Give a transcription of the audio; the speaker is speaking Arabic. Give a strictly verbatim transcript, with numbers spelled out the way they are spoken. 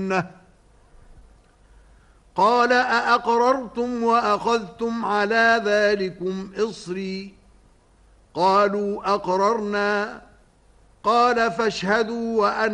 قال أأقررتم وأخذتم على ذلكم إصري قالوا أقررنا قال فاشهدوا وأنا